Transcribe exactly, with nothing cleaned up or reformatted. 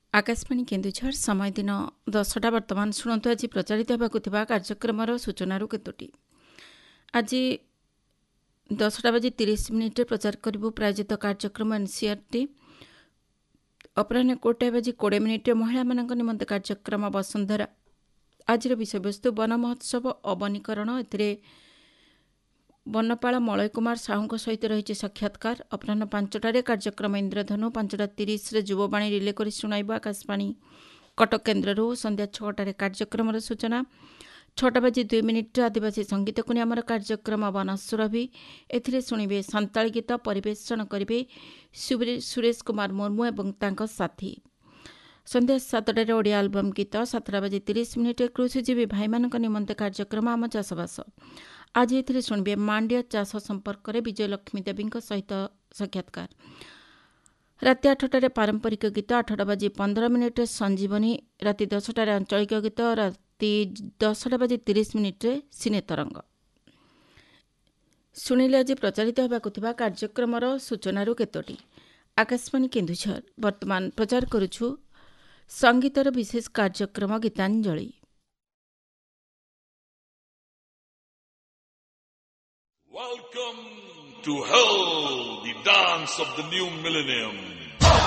आकाशवाणी केन्दुझर समय दिन दसटा वर्तमान शुणु आज प्रचारित होगा कार्यक्रम सूचना केतोटी आज दसटा बजे तीस मिनिट प्रचार करूँ प्रायोजित कार्यक्रम एनसीआरटी अपराह कोटे बजे कोड़े मिनिट महिला मान निमंत कार्यक्रम वसुंधरा आज विषयवस्तु वन महोत्सव अवनीकरण ए वनपाल मलय कुमार साहू सहित रही साक्षात्कार अपराह पांचटारे कार्यक्रम इंद्रधनु पांचटा तीस युववाणी रिले कर शुणाइब आकाशवाणी कटक केन्द्र संध्या छटार कार्यक्रम सूचना छटा बजे दुई मिनिट आदिवासी संगीत को आमर कार्यक्रम वनस्वरभि ए शुणे सांताली गीत परिवेषण करेंगे सुरेश कुमार मुर्मू और तांको साथी संध्या सातटार ओडिया आलबम गीत सातटा बजे तीस मिनिट कृषिजीवी भाई मान निमंत कार्यक्रम आम चाषबास आज ये शुणे मांडिया चाष संपर्क में विजयलक्ष्मी देवी सहित साक्षात्कार राति आठटार पारंपरिक गीत आठटा बजे पंद्रह मिनिट संजीवनी राति दसटार आंचलिक गीत राति दसटा बजे तीस मिनिट सिने तरंग शुणिले आज प्रचारित होगा कार्यक्रम सूचना केतोटी आकाशवाणी केन्दुझर वर्तमान प्रचार करुछु संगीतर विशेष कार्यक्रम Geetanjali. Welcome to Hell, the dance of the new millennium.